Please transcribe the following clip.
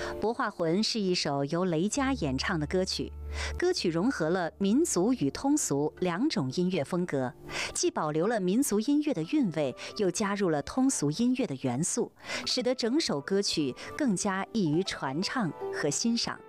《博化魂》是一首由雷佳演唱的歌曲，歌曲融合了民族与通俗两种音乐风格，既保留了民族音乐的韵味，又加入了通俗音乐的元素，使得整首歌曲更加易于传唱和欣赏。